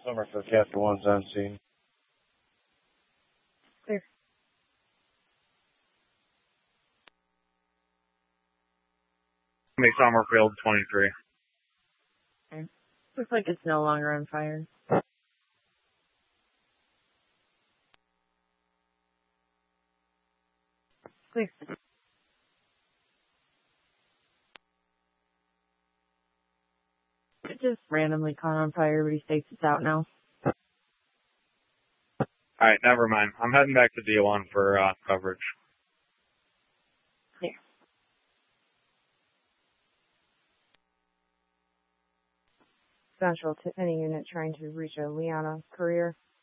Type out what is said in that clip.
Summerfield Captain 1's on scene. Clear. Summerfield 23. Okay. Looks like it's no longer on fire. Clear. It just randomly caught on fire, but he states it's out now. Alright, never mind. I'm heading back to D1 for coverage. Clear. Central to any unit trying to reach a Leona courier.